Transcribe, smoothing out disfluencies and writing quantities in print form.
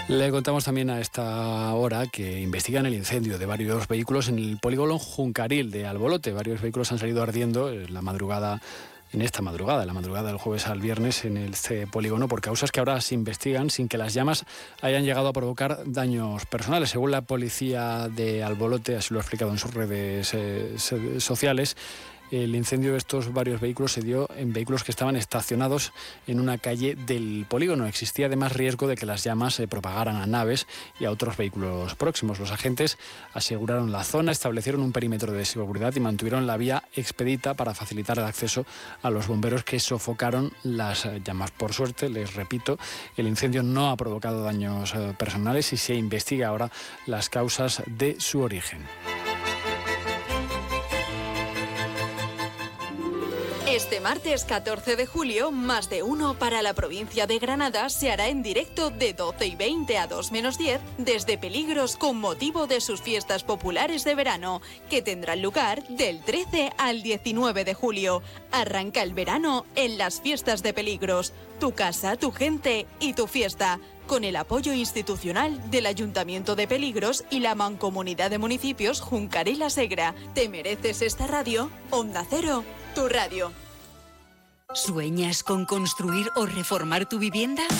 Le contamos también a esta hora que investigan el incendio de varios vehículos en el polígono Juncaril de Albolote. Varios vehículos han salido ardiendo en la madrugada del jueves al viernes en este polígono por causas que ahora se investigan sin que las llamas hayan llegado a provocar daños personales. Según la policía de Albolote, así lo ha explicado en sus redes sociales, el incendio de estos varios vehículos se dio en vehículos que estaban estacionados en una calle del polígono. Existía además riesgo de que las llamas se propagaran a naves y a otros vehículos próximos. Los agentes aseguraron la zona, establecieron un perímetro de seguridad y mantuvieron la vía expedita para facilitar el acceso a los bomberos que sofocaron las llamas. Por suerte, les repito, el incendio no ha provocado daños personales y se investiga ahora las causas de su origen. Este martes 14 de julio, Más de Uno para la provincia de Granada se hará en directo de 12:20 a 2:10 desde Peligros con motivo de sus fiestas populares de verano, que tendrán lugar del 13 al 19 de julio. Arranca el verano en las fiestas de Peligros. Tu casa, tu gente y tu fiesta. Con el apoyo institucional del Ayuntamiento de Peligros y la Mancomunidad de Municipios Juncaril-La Segra. ¿Te mereces esta radio? Onda Cero, tu radio. ¿Sueñas con construir o reformar tu vivienda?